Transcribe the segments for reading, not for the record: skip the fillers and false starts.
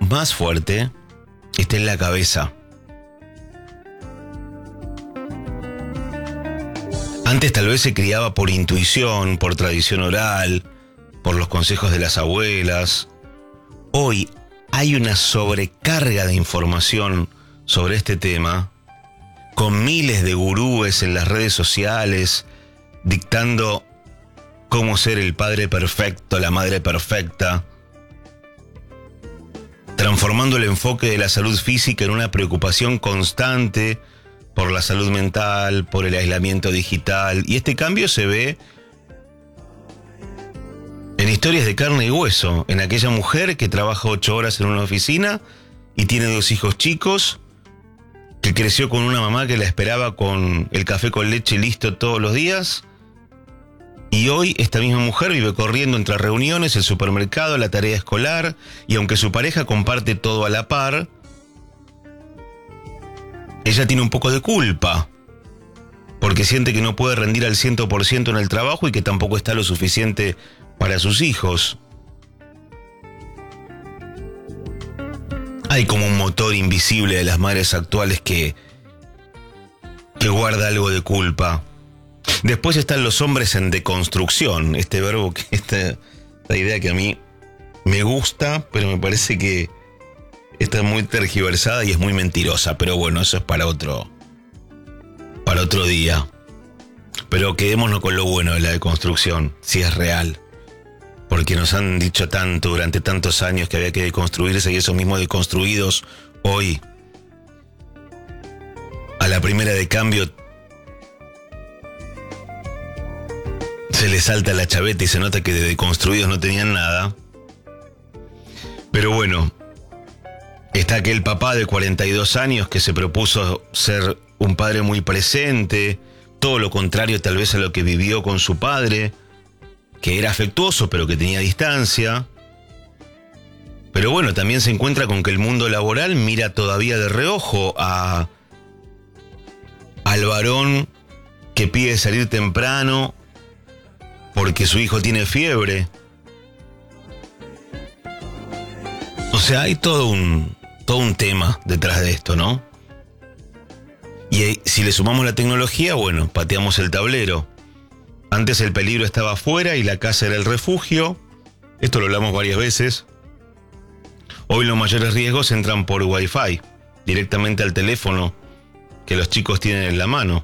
más fuerte está en la cabeza. Antes tal vez se criaba por intuición, por tradición oral, por los consejos de las abuelas. Hoy hay una sobrecarga de información sobre este tema, con miles de gurúes en las redes sociales, dictando cómo ser el padre perfecto, la madre perfecta, transformando el enfoque de la salud física en una preocupación constante por la salud mental, por el aislamiento digital. Y este cambio se ve en historias de carne y hueso, en aquella mujer que trabaja 8 horas en una oficina y tiene 2 hijos chicos, que creció con una mamá que la esperaba con el café con leche listo todos los días. Y hoy esta misma mujer vive corriendo entre reuniones, el supermercado, la tarea escolar, y aunque su pareja comparte todo a la par, ella tiene un poco de culpa, porque siente que no puede rendir al 100% en el trabajo y que tampoco está lo suficiente para sus hijos. Hay como un motor invisible de las madres actuales que guarda algo de culpa. Después están los hombres en deconstrucción, este verbo, esta idea que a mí me gusta, pero me parece que está muy tergiversada y es muy mentirosa. Pero bueno, eso es para otro día. Pero quedémonos con lo bueno de la deconstrucción, si es real. Porque nos han dicho tanto durante tantos años que había que deconstruirse, y esos mismos deconstruidos hoy, a la primera de cambio, se les salta la chaveta y se nota que de deconstruidos no tenían nada. Pero bueno, está aquel papá de 42 años que se propuso ser un padre muy presente, todo lo contrario tal vez a lo que vivió con su padre, que era afectuoso pero que tenía distancia. Pero bueno, también se encuentra con que el mundo laboral mira todavía de reojo al varón que pide salir temprano porque su hijo tiene fiebre. O sea, hay todo un tema detrás de esto, ¿no? Y si le sumamos la tecnología, bueno, pateamos el tablero. Antes el peligro estaba afuera y la casa era el refugio. Esto lo hablamos varias veces. Hoy los mayores riesgos entran por Wi-Fi, directamente al teléfono que los chicos tienen en la mano.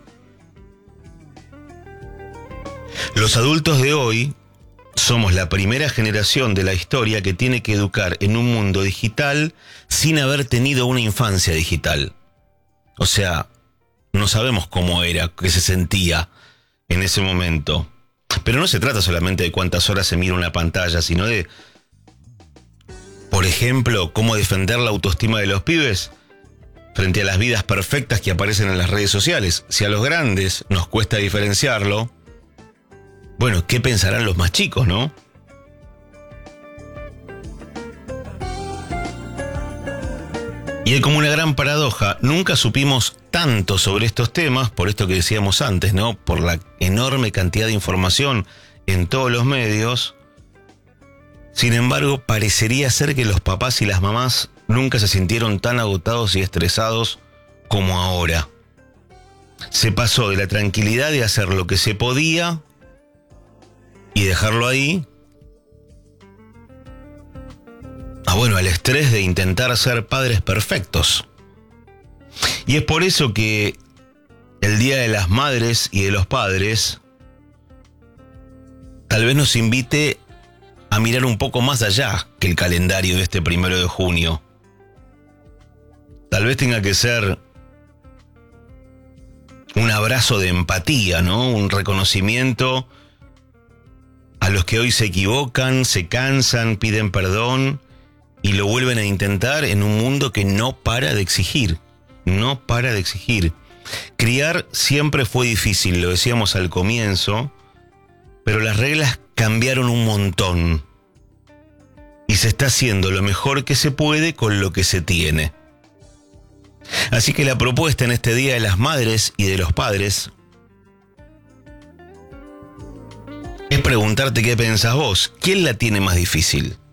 Los adultos de hoy somos la primera generación de la historia que tiene que educar en un mundo digital sin haber tenido una infancia digital. O sea, no sabemos cómo era, qué se sentía en ese momento. Pero no se trata solamente de cuántas horas se mira una pantalla, sino de, por ejemplo, cómo defender la autoestima de los pibes frente a las vidas perfectas que aparecen en las redes sociales. Si a los grandes nos cuesta diferenciarlo, bueno, ¿qué pensarán los más chicos, no? Y hay como una gran paradoja. Nunca supimos tanto sobre estos temas, por esto que decíamos antes, ¿no? Por la enorme cantidad de información en todos los medios. Sin embargo, parecería ser que los papás y las mamás nunca se sintieron tan agotados y estresados como ahora. Se pasó de la tranquilidad de hacer lo que se podía y dejarlo ahí, bueno, al estrés de intentar ser padres perfectos. Y es por eso que el Día de las Madres y de los Padres tal vez nos invite a mirar un poco más allá que el calendario de este 1 de junio. Tal vez tenga que ser un abrazo de empatía, ¿no? Un reconocimiento a los que hoy se equivocan, se cansan, piden perdón y lo vuelven a intentar en un mundo que no para de exigir. No para de exigir. Criar siempre fue difícil, lo decíamos al comienzo, pero las reglas cambiaron un montón. Y se está haciendo lo mejor que se puede con lo que se tiene. Así que la propuesta en este Día de las Madres y de los Padres es preguntarte qué pensás vos. ¿Quién la tiene más difícil?